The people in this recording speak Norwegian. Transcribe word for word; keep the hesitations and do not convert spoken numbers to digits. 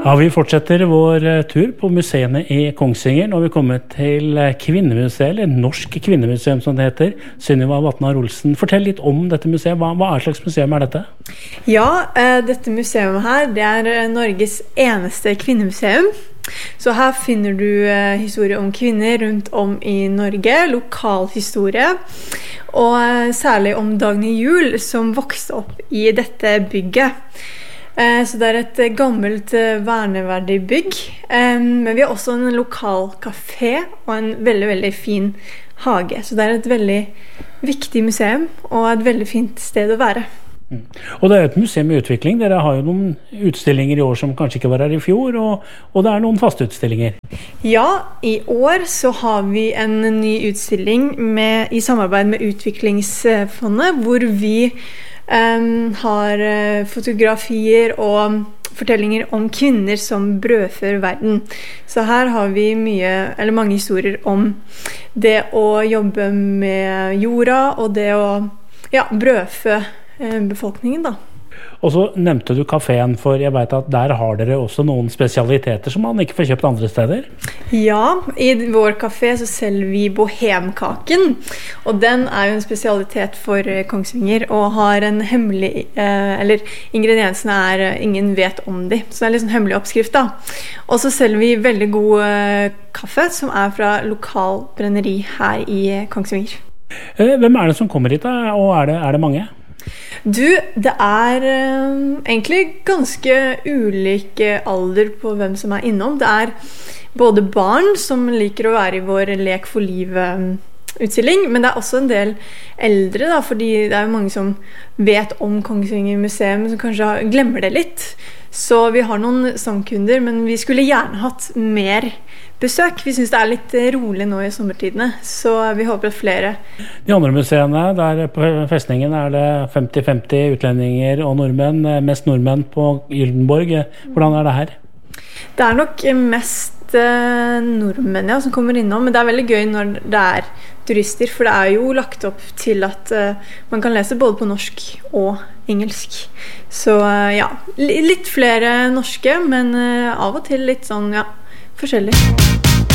Ja, vi fortsetter vår tur på museene i Kongsvinger. Nå har vi kommet til Kvinnemuseet, eller Norsk Kvinnemuseum som det heter. Sunniva Vatnar Olsen, fortell litt om dette museet. Hva, hva er slags museum er dette? Ja, dette museet her, det er Norges eneste kvinnemuseum. Så her finner du historier om kvinner rundt om i Norge, lokal historie, og særlig om Dagny Juel som vokste opp i dette bygget. Så det er et gammelt verneverdig bygg, men vi har også en lokal kafé og en veldig, veldig fin hage. Så det er et veldig viktig museum og et veldig fint sted å være. Mm. Og det er et museum i utvikling. Dere har jo noen utstillinger i år som kanskje ikke var her i fjor, og, og det er noen faste utstillinger. Ja, i år så har vi en ny utstilling med, i samarbeid med Utviklingsfondet, hvor vi Um, har uh, fotografier og fortellinger om kvinner som brødfør verden. Så her har vi mye, eller mange historier om det å jobbe med jorda og det å ja, brødfø uh, befolkningen da. Og så nevnte du kaféen, for jeg vet at der har dere også noen spesialiteter som man ikke får kjøpt andre steder. Ja, i vår kafé så selger vi bohemkaken, og den er jo en spesialitet for Kongsvinger, og har en hemmelig, eh, eller ingrediensene er, ingen vet om de, så det er litt sånn hemmelig oppskrift da. Og så selger vi veldig god eh, kaffe, som er fra lokal brenneri her i Kongsvinger. Eh, hvem er det som kommer hit da, og er det, er det mange? Du, det er eh, egentlig ganske ulik alder på hvem som er innom. Det er både barn som liker å være i vår Lek for livet-utstilling, men det er også en del eldre, da, fordi det er jo mange som vet om Kongsvinger museum, som kanskje glemmer det litt. Så vi har noen samkunder, men vi skulle gjerne hatt mer besøk. Vi synes det er litt rolig nå i sommertidene, så vi håper at flere. De andre museene, der på festningen er det femti femti utlendinger og nordmenn, mest nordmenn på Gyldenborg. Hvordan er det her? Det er nok mest eh, nordmenn ja, som kommer innom, men det er veldig gøy når det er turister, for det er jo lagt opp til at eh, man kan lese både på norsk og engelsk. Så eh, ja, litt flere norske, men eh, av og til litt sånn, ja, forskjellig.